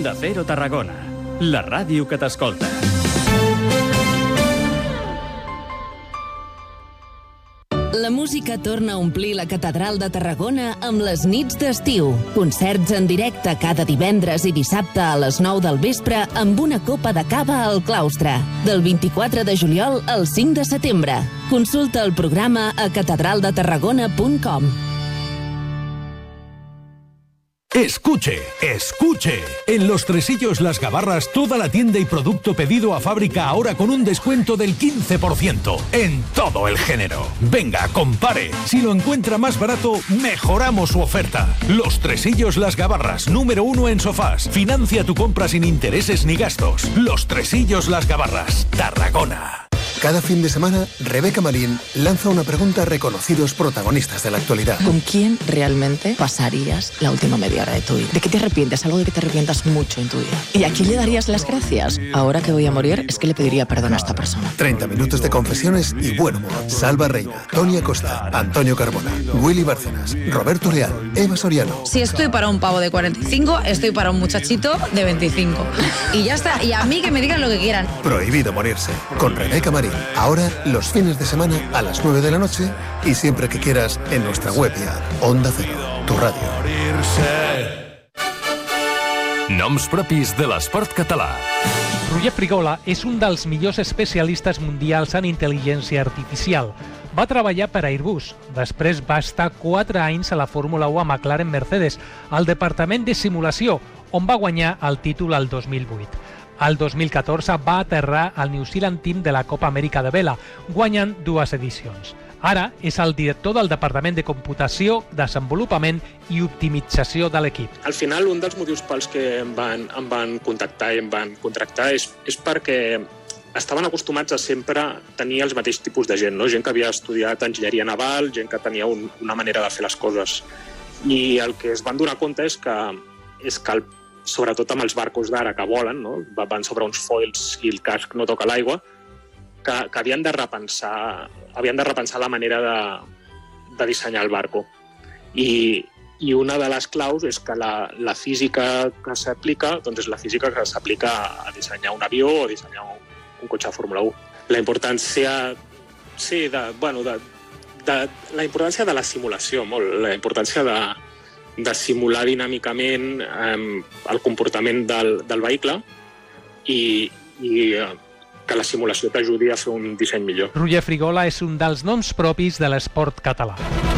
Onda Cero Tarragona, la ràdio que t'escolta. La música torna a omplir la Catedral de Tarragona amb les nits d'estiu. Concerts en directe cada divendres i dissabte a les 9 del vespre amb una copa de cava al claustre. Del 24 de juliol al 5 de setembre. Consulta el programa a catedraldetarragona.com. Escuche, escuche. En Los Tresillos Las Gabarras, toda la tienda y producto pedido a fábrica ahora con un descuento del 15% en todo el género. Venga, compare. Si lo encuentra más barato, mejoramos su oferta. Los Tresillos Las Gabarras, número 1 en sofás. Financia tu compra sin intereses ni gastos. Los Tresillos Las Gabarras, Tarragona. Cada fin de semana, Rebeca Marín lanza una pregunta a reconocidos protagonistas de la actualidad. ¿Con quién realmente pasarías la última media hora de tu vida? ¿De qué te arrepientes? Algo de que te arrepientas mucho en tu vida. ¿Y a quién le darías las gracias? Ahora que voy a morir, es que le pediría perdón a esta persona. 30 minutos de confesiones y buen humor. Salva Reina, Tony Acosta, Antonio Carbona, Willy Bárcenas, Roberto Leal, Eva Soriano. Si estoy para un pavo de 45, estoy para un muchachito de 25. Y ya está. Y a mí que me digan lo que quieran. Prohibido morirse. Con Rebeca Marín. Ahora, los fines de semana a las 9 de la noche y siempre que quieras en nuestra web y app. Onda Cero, tu radio. Noms propis de l'esport català. Roger Frigola és un dels millors especialistes mundials en intel·ligència artificial. Va treballar per Airbus. Després va estar 4 anys a la Fórmula 1 a McLaren Mercedes, al departament de simulació, on va guanyar el títol el 2008. Al 2014 va aterrar al New Zealand Team de la Copa Amèrica de Vela, guanyant 2 edicions. Ara és el director del Departament de Computació, Desenvolupament i Optimització de l'equip. Al final, un dels motius pels que em van contactar i em van contractar és perquè estaven acostumats a sempre tenir els mateixos tipus de gent, no? Gent que havia estudiat enginyeria naval, gent que tenia una manera de fer les coses. I el que es van donar compte és que sobretot amb els barcos d'ara que volen, no? Van sobre uns foils i el casc no toca l'aigua, que havien de repensar la manera de dissenyar el barco. I una de les claus és que la física que s'aplica doncs és la física que s'aplica a dissenyar un avió o a dissenyar un cotxe de Fórmula 1. La importància la importància de la simulació, molt, la importància de simular dinàmicament el comportament del vehicle i que la simulació t'ajudi a fer un disseny millor. Roger Frigola és un dels noms propis de l'esport català.